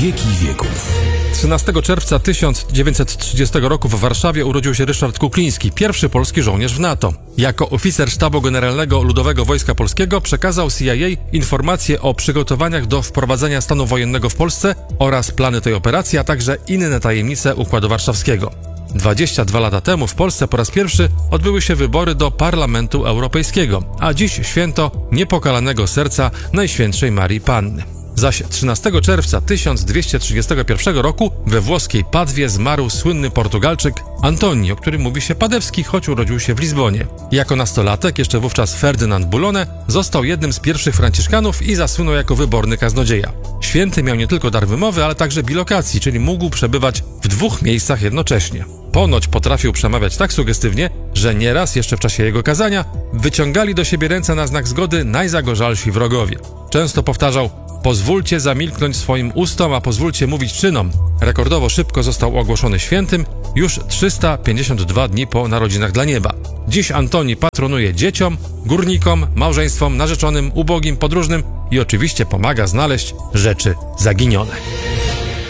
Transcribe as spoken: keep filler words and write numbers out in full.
wieki wieków. trzynastego czerwca tysiąc dziewięćset trzydziestego roku w Warszawie urodził się Ryszard Kukliński, pierwszy polski żołnierz w NATO. Jako oficer Sztabu Generalnego Ludowego Wojska Polskiego przekazał C I A informacje o przygotowaniach do wprowadzenia stanu wojennego w Polsce oraz plany tej operacji, a także inne tajemnice Układu Warszawskiego. dwadzieścia dwa lata temu w Polsce po raz pierwszy odbyły się wybory do Parlamentu Europejskiego, a dziś święto niepokalanego serca Najświętszej Marii Panny. Zaś trzynastego czerwca tysiąc dwieście trzydziestego pierwszego roku we włoskiej Padwie zmarł słynny Portugalczyk Antoni, o którym mówi się Padewski, choć urodził się w Lizbonie. Jako nastolatek, jeszcze wówczas Ferdynand Bulone, został jednym z pierwszych franciszkanów i zasłynął jako wyborny kaznodzieja. Święty miał nie tylko dar wymowy, ale także bilokacji, czyli mógł przebywać w dwóch miejscach jednocześnie. Ponoć potrafił przemawiać tak sugestywnie, że nieraz jeszcze w czasie jego kazania wyciągali do siebie ręce na znak zgody najzagorzalsi wrogowie. Często powtarzał: pozwólcie zamilknąć swoim ustom, a pozwólcie mówić czynom. Rekordowo szybko został ogłoszony świętym, już trzysta pięćdziesiąt dwa dni po narodzinach dla nieba. Dziś Antoni patronuje dzieciom, górnikom, małżeństwom, narzeczonym, ubogim, podróżnym i oczywiście pomaga znaleźć rzeczy zaginione.